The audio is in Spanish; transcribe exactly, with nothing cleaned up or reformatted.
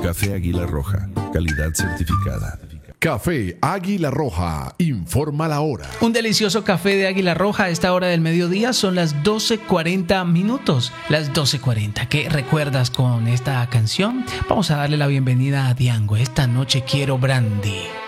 Café Águila Roja, calidad certificada. Café Águila Roja, informa la hora. Un delicioso café de Águila Roja a esta hora del mediodía son las doce cuarenta minutos. Las doce cuarenta. ¿Qué recuerdas con esta canción? Vamos a darle la bienvenida a Diango. Esta noche quiero brandy.